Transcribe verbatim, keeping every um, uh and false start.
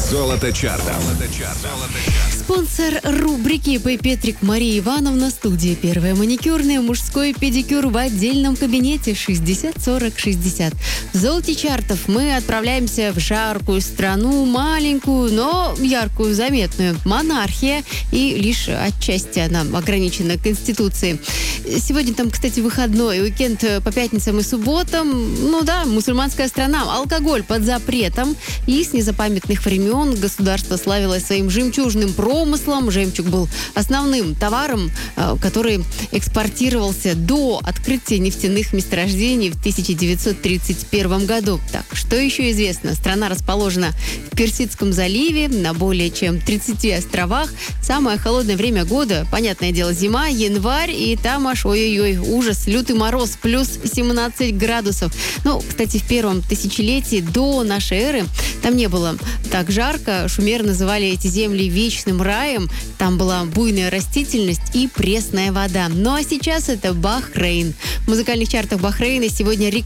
Золото чарта. Спонсор рубрики «Пейпетрик» Мария Ивановна, студия «Первая маникюрная», мужской педикюр в отдельном кабинете шестьдесят сорок шестьдесят. В золоте чартов мы отправляемся в жаркую страну, маленькую, но яркую, заметную. Монархия, и лишь отчасти она ограничена Конституцией. Сегодня там, кстати, выходной, уикенд по пятницам и субботам. Ну да, мусульманская страна, алкоголь под запретом. И с незапамятных времен государство славилось своим жемчужным промыслом. Жемчуг был основным товаром, который экспортировался до открытия нефтяных месторождений в тысяча девятьсот тридцать первом году. Так, что еще известно? Страна расположена в Персидском заливе, на более чем тридцати островах. Самое холодное время года, понятное дело, зима, январь, и там аж, ой-ой-ой, ужас, лютый мороз, плюс семнадцать градусов. Ну, кстати, в первом тысячелетии до нашей эры там не было так жарко. Шумеры называли эти земли вечным раем. Там была буйная растительность и пресная вода. Ну а сейчас это Бахрейн. В музыкальных чартах Бахрейна сегодня